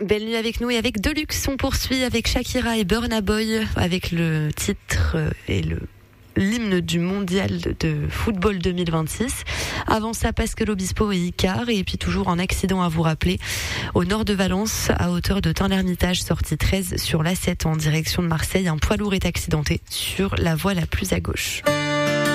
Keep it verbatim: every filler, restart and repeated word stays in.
Belle nuit avec nous et avec Deluxe. On poursuit avec Shakira et Burna Boy avec le titre et le l'hymne du mondial de football deux mille vingt-six. Avant ça, Pascal Obispo et Icar. Et puis toujours un accident à vous rappeler au nord de Valence, à hauteur de Tain-l'Hermitage, sortie treize sur l'A sept en direction de Marseille. Un poids lourd est accidenté sur la voie la plus à gauche.